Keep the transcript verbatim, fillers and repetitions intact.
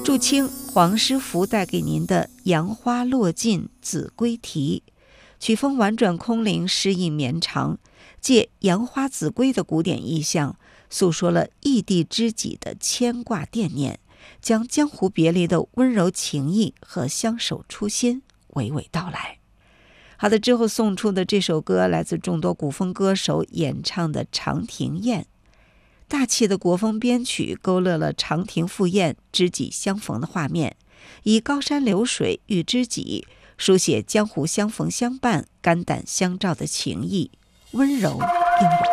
祝清黄师傅带给您的《杨花落尽子规啼》，曲风婉转空灵，诗意绵长，借杨花子规的古典意象，诉说了异地知己的牵挂惦念，将江湖别离的温柔情谊和相守初心娓娓道来。好的，之后送出的这首歌来自众多古风歌手演唱的《长亭宴》。大气的国风编曲勾勒了长亭赴宴、知己相逢的画面，以高山流水遇知己，书写江湖相逢相伴、肝胆相照的情谊，温柔又